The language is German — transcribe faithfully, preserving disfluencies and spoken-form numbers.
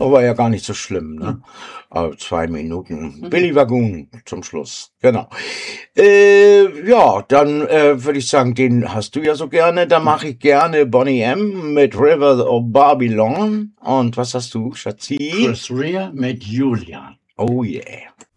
Aber ja gar nicht so schlimm, ne? Aber zwei Minuten. Billy Wagoon zum Schluss. Genau. Äh, ja, dann äh, würde ich sagen, den hast du ja so gerne. Da mache ich gerne Boney M. mit River of Babylon. Und was hast du, Schatzi? Chris Rea mit Julia. Oh yeah.